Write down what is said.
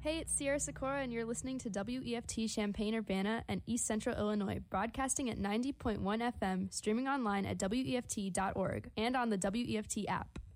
Hey, it's Sierra Sikora, and you're listening to WEFT Champaign-Urbana and East Central Illinois, broadcasting at 90.1 FM, streaming online at WEFT.org, and on the WEFT app.